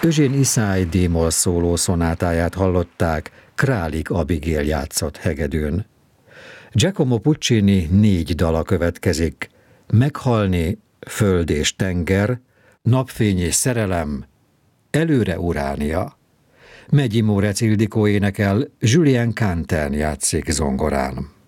Eugène Ysaÿe d-moll szóló szonátáját hallották, Králik Abigail játszott hegedűn. Giacomo Puccini 4 dala következik: Meghalni, Föld és tenger, Napfény és szerelem, Előre Uránia. Megyi Mórec Ildikó énekel, Julien Canten játszik zongorán.